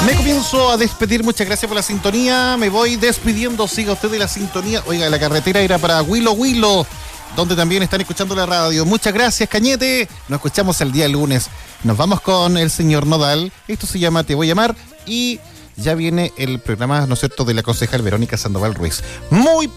Me comienzo a despedir, muchas gracias por la sintonía. Me voy despidiendo, siga usted de la sintonía. Oiga, la carretera era para Huilo, donde también están escuchando la radio. Muchas gracias, Cañete. Nos escuchamos el día lunes. Nos vamos con el señor Nodal. Esto se llama Te Voy a Llamar. Y ya viene el programa, ¿no es cierto?, de la concejal Verónica Sandoval Ruiz. Muy